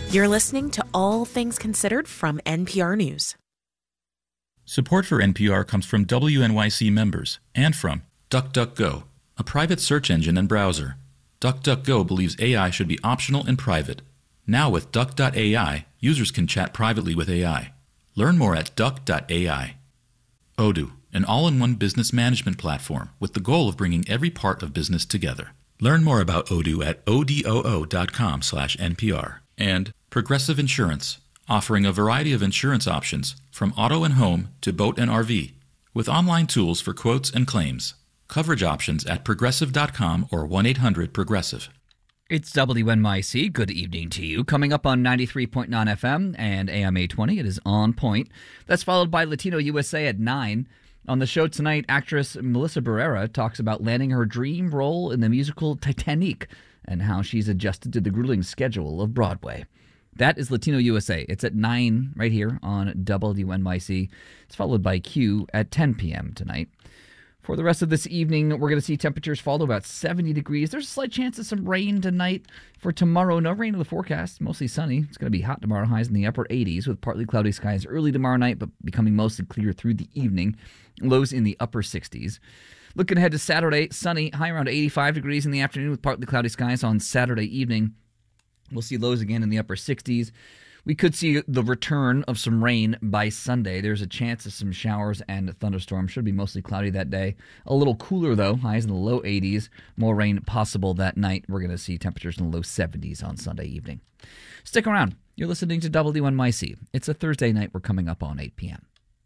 You're listening to All Things Considered from NPR News. Support for NPR comes from WNYC members and from DuckDuckGo, a private search engine and browser. DuckDuckGo believes AI should be optional and private. Now with Duck.ai, users can chat privately with AI. Learn more at Duck.ai. Odoo, an all-in-one business management platform with the goal of bringing every part of business together. Learn more about Odoo at odoo.com/NPR. And Progressive Insurance, offering a variety of insurance options from auto and home to boat and RV, with online tools for quotes and claims. Coverage options at progressive.com or 1-800-PROGRESSIVE. It's WNYC. Good evening to you. Coming up on 93.9 FM and AM 820, it is On Point. That's followed by Latino USA at 9. On the show tonight, actress Melissa Barrera talks about landing her dream role in the musical Titanic and how she's adjusted to the grueling schedule of Broadway. That is Latino USA. It's at 9 right here on WNYC. It's followed by Q at 10 p.m. tonight. For the rest of this evening, we're going to see temperatures fall to about 70 degrees. There's a slight chance of some rain tonight. For tomorrow, no rain in the forecast. Mostly sunny. It's going to be hot tomorrow. Highs in the upper 80s with partly cloudy skies early tomorrow night, but becoming mostly clear through the evening. Lows in the upper 60s. Looking ahead to Saturday, sunny, high around 85 degrees in the afternoon with partly cloudy skies on Saturday evening. We'll see lows again in the upper 60s. We could see the return of some rain by Sunday. There's a chance of some showers and thunderstorms. Should be mostly cloudy that day. A little cooler, though. Highs in the low 80s. More rain possible that night. We're going to see temperatures in the low 70s on Sunday evening. Stick around. You're listening to WNYC. It's a Thursday night. We're coming up on 8 p.m.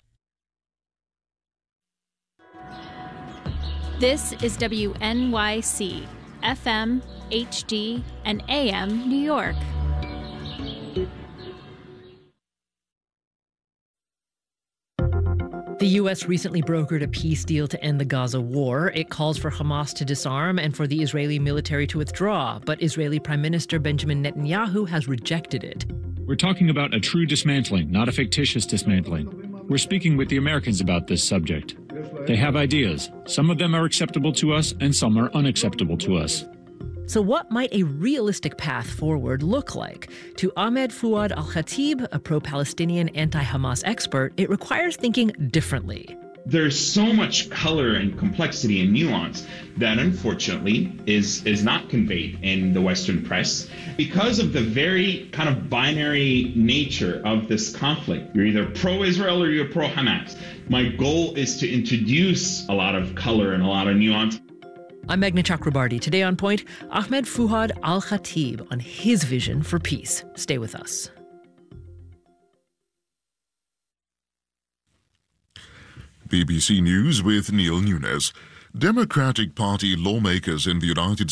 This is WNYC, FM, HD, and AM New York. The U.S. recently brokered a peace deal to end the Gaza war. It calls for Hamas to disarm and for the Israeli military to withdraw, but Israeli Prime Minister Benjamin Netanyahu has rejected it. We're talking about a true dismantling, not a fictitious dismantling. We're speaking with the Americans about this subject. They have ideas. Some of them are acceptable to us, and some are unacceptable to us. So what might a realistic path forward look like? To Ahmed Fouad Al-Khatib, a pro-Palestinian anti-Hamas expert, it requires thinking differently. There's so much color and complexity and nuance that unfortunately is not conveyed in the Western press because of the very kind of binary nature of this conflict. You're either pro-Israel or you're pro-Hamas. My goal is to introduce a lot of color and a lot of nuance. I'm Meghna Chakrabarti. Today on Point, Ahmed Fouad Al-Khatib on his vision for peace. Stay with us. BBC News with Neil Nunes. Democratic Party lawmakers in the United